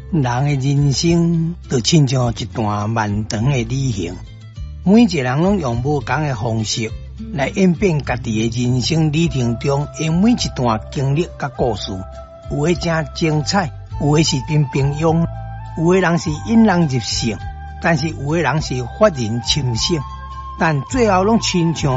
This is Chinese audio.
人的人生就亲像一段漫长的旅行，每一个人拢用不同的方式来演变家己的人生旅程中的每一段经历甲故事。有的真精彩，有的是平平庸，有的人是引人入胜，但是有的人是发人深省，但最后拢亲像